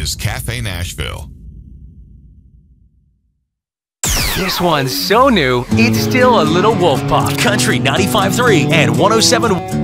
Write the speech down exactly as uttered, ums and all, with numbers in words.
is Cafe Nashville. This one's so new, it's still a little wolf pop. Country ninety-five point three and one oh seven.